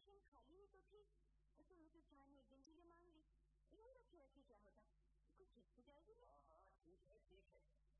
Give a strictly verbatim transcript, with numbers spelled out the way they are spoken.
Machine खाली ही तो थी, तो मुझे जान एक दिन के लिए मांग ली। यही रखे रखे क्या होता, कुछ ठीक हो जाएगी। हाँ हाँ ठीक है ठीक है,